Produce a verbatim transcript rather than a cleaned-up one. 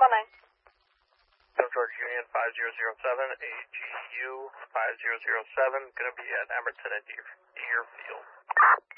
one nine. George Union five zero zero seven, A G U five zero zero seven, going to be at Emerson and Deer, Deerfield.